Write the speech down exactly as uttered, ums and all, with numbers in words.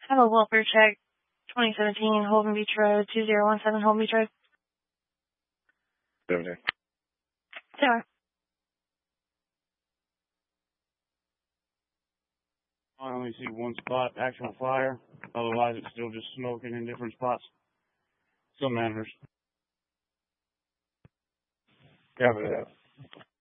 Have a welfare check, twenty seventeen Holden Beach Road, two zero one seven Holden Beach Road. seventeen. Sure. I only see one spot, actual fire. Otherwise, it's still just smoking in different spots. Some matters. Copy that.